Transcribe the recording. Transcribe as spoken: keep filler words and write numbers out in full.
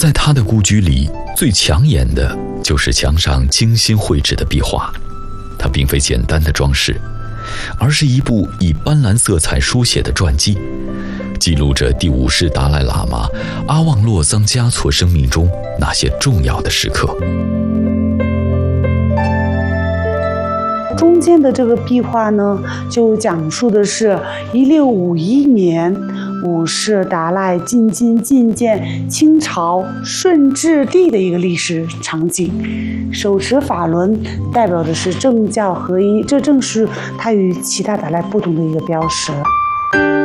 在他的故居里，最抢眼的就是墙上精心绘制的壁画。它并非简单的装饰，而是一部以斑斓色彩书写的传记，记录着第五世达赖喇嘛阿旺洛桑嘉措生命中那些重要的时刻。 中间的这个壁画呢，就讲述的是一六五一年五世达赖进京觐见清朝顺治帝的一个历史场景。手持法轮代表的是政教合一，这正是它与其他达赖不同的一个标识。